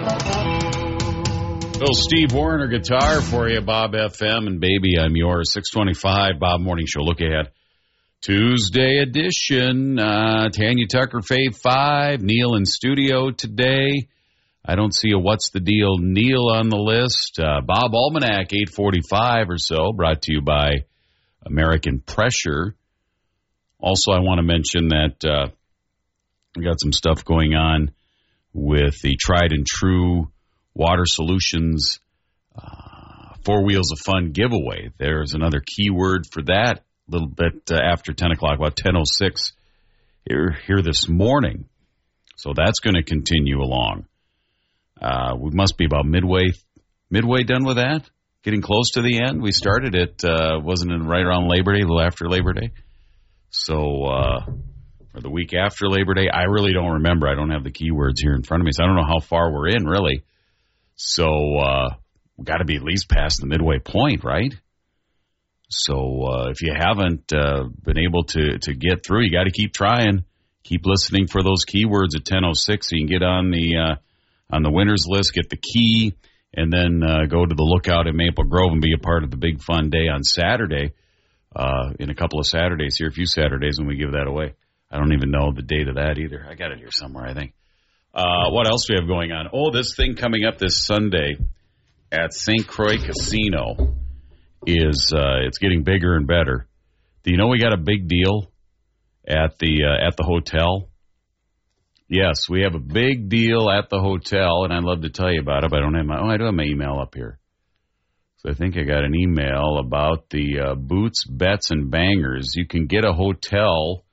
Little Steve Wariner guitar for you, Bob FM, and baby, I'm yours. 625, Bob Morning Show. Look ahead. Tuesday edition. Tanya Tucker, Fave 5. Neil in studio today. I don't see a What's the Deal Neil on the list. Bob Almanac, 845 or so, brought to you by American Pressure. Also, I want to mention that we got some stuff going on with the tried and true Water Solutions 4 Wheels of Fun giveaway. There's another keyword for that a little bit after 10 o'clock, about 10:06 here this morning. So that's going to continue along. We must be about midway done with that, getting close to the end. We started it, wasn't it right around Labor Day, a little after Labor Day? So, or the week after Labor Day. I really don't remember. I don't have the keywords here in front of me, so I don't know how far we're in, really. So we've got to be at least past the midway point, right? So if you haven't been able to get through, you got to keep trying. Keep listening for those keywords at 10:06 so you can get on the winners list, get the key, and then go to the Lookout at Maple Grove and be a part of the big fun day on Saturday. In a couple of Saturdays here, a few Saturdays when we give that away. I don't even know the date of that either. I got it here somewhere, I think. What else do we have going on? Oh, this thing coming up this Sunday at St. Croix Casino is it's getting bigger and better. Do you know we got a big deal at the hotel? Yes, we have a big deal at the hotel, and I'd love to tell you about it, but I don't have I do have my email up here. So I think I got an email about the Boots, Bets, and Bangers. You can get a hotel